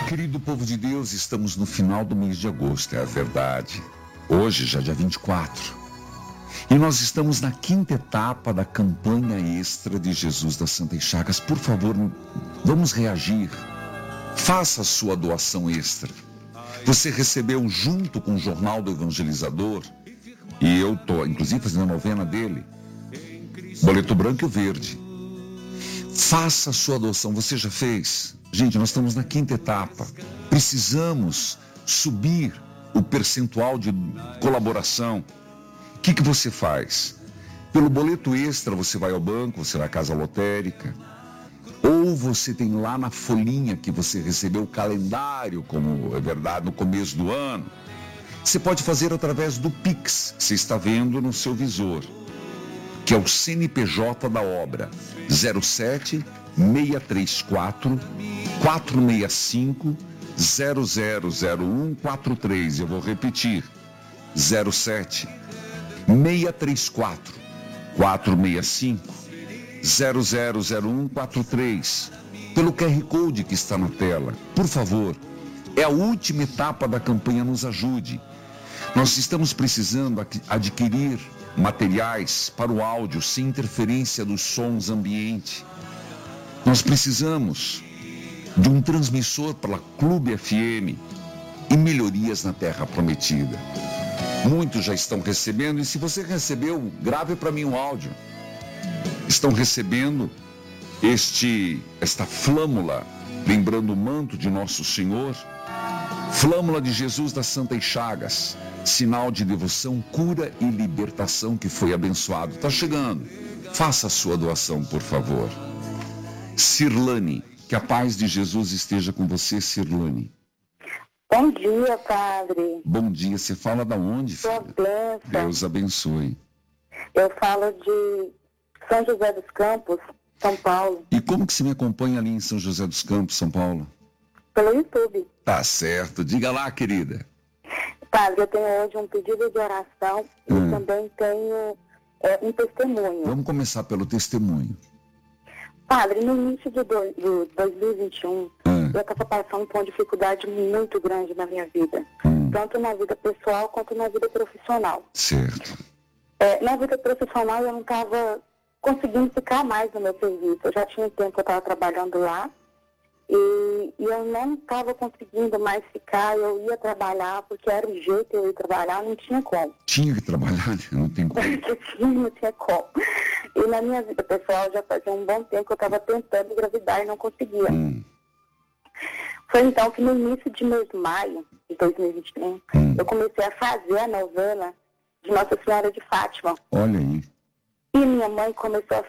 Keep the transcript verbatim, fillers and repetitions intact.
Querido povo de Deus, estamos no final do mês de agosto, é a verdade. Hoje, já dia vinte e quatro. E nós estamos na quinta etapa da campanha extra de Jesus das Santas Chagas. Por favor, vamos reagir. Faça a sua doação extra. Você recebeu junto com o Jornal do Evangelizador, e eu estou, inclusive, fazendo a novena dele, boleto branco e o verde. Faça a sua doação. Você já fez? Gente, nós estamos na quinta etapa. Precisamos subir o percentual de colaboração. O que, que você faz? Pelo boleto extra, você vai ao banco, você vai à casa lotérica, ou você tem lá na folhinha que você recebeu o calendário, como é verdade, no começo do ano. Você pode fazer através do Pix, que você está vendo no seu visor, que é o C N P J da obra, zero sete, seis três quatro, quatro seis cinco, zero zero zero um quatro três. Eu vou repetir, zero sete, seis três quatro, quatro seis cinco, zero zero zero um quatro três. Pelo Q R Code que está na tela. Por favor, é a última etapa da campanha, nos ajude. Nós estamos precisando adquirir materiais para o áudio sem interferência dos sons ambiente. Nós precisamos de um transmissor para a Clube F M e melhorias na Terra Prometida. Muitos já estão recebendo, e se você recebeu, grave para mim um áudio. Estão recebendo este, esta flâmula, lembrando o manto de Nosso Senhor, flâmula de Jesus das Santas Chagas, sinal de devoção, cura e libertação que foi abençoado. Está chegando. Faça a sua doação, por favor. Cirlane, que a paz de Jesus esteja com você, Cirlane. Bom dia, padre. Bom dia. Você fala da onde, filha? Deus abençoe. Eu falo de São José dos Campos, São Paulo. E como que você me acompanha ali em São José dos Campos, São Paulo? Pelo YouTube. Tá certo. Diga lá, querida. Padre, eu tenho hoje um pedido de oração e hum. também tenho é, um testemunho. Vamos começar pelo testemunho. Padre, no início de, do, de dois mil e vinte e um, hum. eu estava passando por uma dificuldade muito grande na minha vida. Hum. Tanto na vida pessoal quanto na vida profissional. Certo. É, na vida profissional eu não estava conseguindo ficar mais no meu serviço. Eu já tinha um tempo que eu estava trabalhando lá. E, e eu não estava conseguindo mais ficar. Eu ia trabalhar, porque era o jeito de eu ir trabalhar, não tinha como. Tinha que trabalhar, não tem como. tinha, não tinha como. E na minha vida pessoal, já fazia um bom tempo que eu estava tentando engravidar e não conseguia. Hum. Foi então que no início de mês de maio de dois mil e vinte e um, hum. eu comecei a fazer a novena de Nossa Senhora de Fátima. Olha aí. E minha mãe começou a